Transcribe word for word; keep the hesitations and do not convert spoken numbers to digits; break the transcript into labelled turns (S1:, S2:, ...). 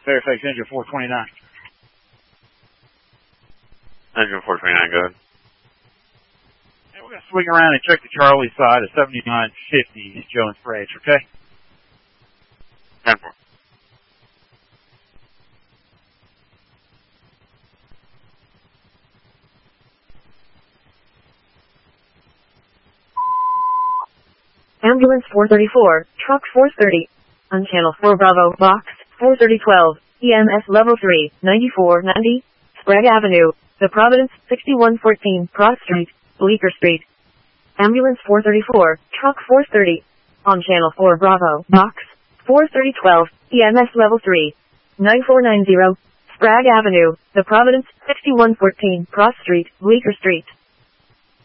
S1: Fairfax engine four twenty-nine.
S2: Engine four twenty-nine, go ahead.
S1: And we're going to swing around and check the Charlie side of seventy-nine fifty Jones Bridge, okay?
S2: ten four.
S3: Ambulance four thirty-four, truck four thirty. On channel four Bravo, box four thirty twelve, E M S level three, ninety-four ninety, Sprague Avenue, The Providence, sixty-one fourteen, Cross Street, Bleecker Street. Ambulance four thirty-four, truck four thirty. On channel four Bravo, box four thirty twelve, E M S level three, ninety-four ninety, Sprague Avenue, The Providence, sixty-one fourteen, Cross Street, Bleecker Street.